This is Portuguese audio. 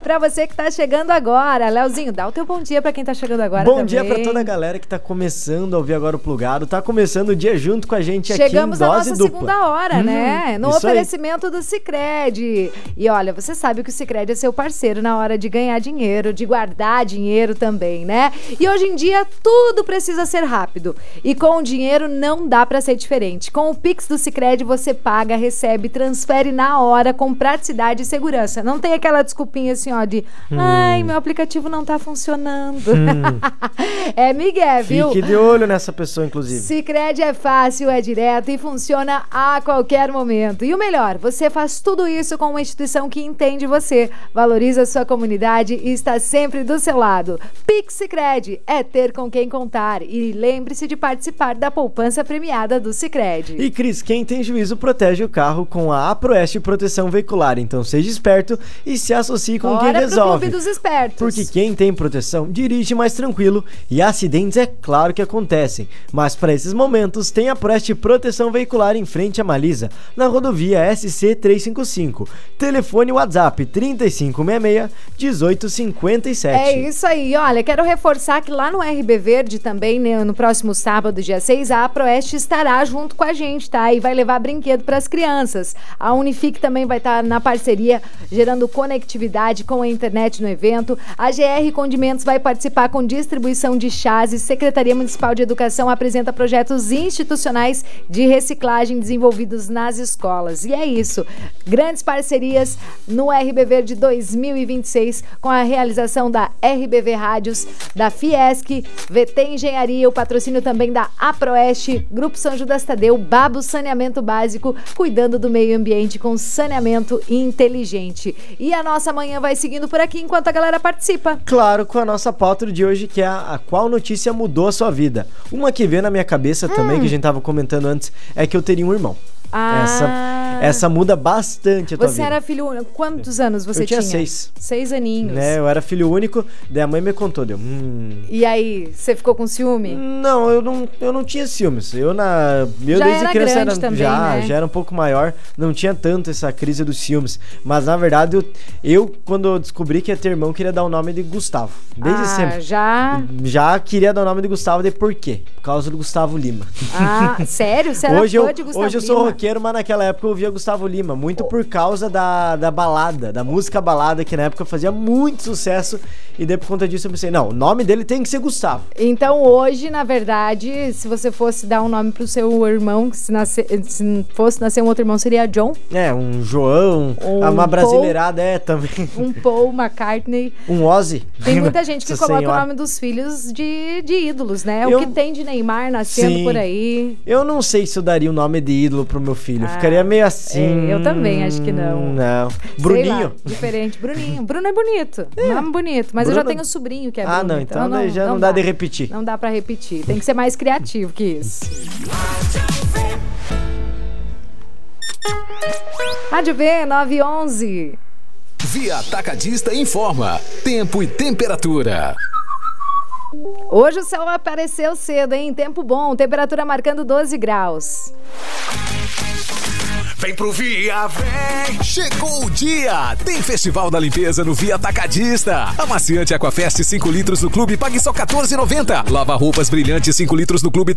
pra você que tá chegando agora. Leozinho, dá o teu bom dia pra quem tá chegando agora Bom também. dia pra toda a galera que tá começando a ouvir agora o Plugado. Tá começando o dia junto com a gente Chegamos aqui em à Dose nossa Dupla. segunda hora, né? No isso aí. oferecimento do Sicredi. E olha, você sabe que o Sicredi é seu parceiro na hora de ganhar dinheiro, de guardar dinheiro também, né? E hoje em dia tudo precisa ser rápido. E com o dinheiro não dá pra ser diferente. Com o Pix do Sicredi você paga, recebe, transfere na hora com praticidade e segurança. Não tem aquela desculpinha assim, ó, de ai, meu aplicativo não tá funcionando. É Miguel, viu? Fique de olho nessa pessoa, inclusive. Sicredi é fácil, é direto e funciona a qualquer momento. E o melhor, você faz tudo isso com uma instituição que entende você, valoriza a sua comunidade e está sempre do seu lado. Pix Sicredi é ter com quem contar. E lembre-se de participar da poupança premiada do Sicredi. E Cris, quem tem juízo protege o carro com a Aproeste Proteção Veicular. Então seja esperto e se associe com quem Bora pro resolve. Clube dos Espertos. Porque quem tem proteção dirige mais tranquilo e acidentes é claro que acontecem. Mas para esses momentos tem a Aproeste Proteção Veicular em frente à Malisa, na rodovia SC 355. Telefone WhatsApp 3566-1857. É isso aí, olha, quero reforçar que lá no RB Verde também, né, no próximo sábado, dia 6, a Aproeste estará junto com a gente, tá? E vai levar brinquedo para as crianças. A Unifique também vai estar na parceria, gerando conectividade com a internet no evento. A GR Condimentos vai participar com distribuição de chás e Secretaria Municipal de Educação apresenta projetos institucionais de reciclagem desenvolvidos nas escolas. E é isso, grandes parcerias no RB Verde 2026 com a realização da RBV Rádios, da Fiesc, VT Engenharia, o patrocínio também da Aproeste, Grupo São Judas Tadeu, Babo Saneamento Básico, cuidando do meio ambiente com saneamento inteligente. E a nossa manhã vai seguindo por aqui enquanto a galera participa. Claro, com a nossa pauta de hoje, que é a qual notícia mudou a sua vida. Uma que veio na minha cabeça também, que a gente tava comentando antes, é que eu teria um irmão. Essa muda bastante a tua vida. Você era filho único. Quantos anos você tinha? Eu tinha 6. 6 aninhos. Né, eu era filho único, daí a mãe me contou, E aí, você ficou com ciúme? Não, eu não tinha ciúmes. Eu já desde era criança grande também, né? já era um pouco maior, não tinha tanto essa crise dos ciúmes. Mas na verdade, eu quando eu descobri que ia ter irmão, queria dar o nome de Gustavo. Desde sempre. Já queria dar o nome de Gustavo, de por quê? Por causa do Gustavo Lima. Sério? Você era fã de Gustavo Lima? Hoje eu sou roqueiro, mas naquela época eu ouvia Gustavo Lima, muito por causa da balada, da música balada, que na época fazia muito sucesso, e daí por conta disso eu pensei, não, o nome dele tem que ser Gustavo. Então hoje, na verdade, se você fosse dar um nome pro seu irmão, se fosse nascer um outro irmão, seria John? Um João, uma brasileirada também. Um Paul McCartney. Um Ozzy. Tem muita gente que coloca o nome dos filhos de ídolos, né? O que tem de Neymar nascendo por aí. Eu não sei se eu daria o nome de ídolo pro meu filho, ficaria meio assim. Eu também acho que não. Não. Bruninho? Sei lá, diferente. Bruninho. Bruno é bonito. Nome bonito. Mas Bruno... eu já tenho um sobrinho que é Bruno. Não, então já não dá de repetir. Não dá pra repetir. Tem que ser mais criativo que isso. Rádio V 911. Via Atacadista informa. Tempo e temperatura. Hoje o céu apareceu cedo, hein? Tempo bom, temperatura marcando 12 graus. Vem pro Via, vem! Chegou o dia! Tem Festival da Limpeza no Via Atacadista. Amaciante Aquafest 5 litros no Clube, pague só R$14,90. Lava roupas brilhantes 5 litros no Clube,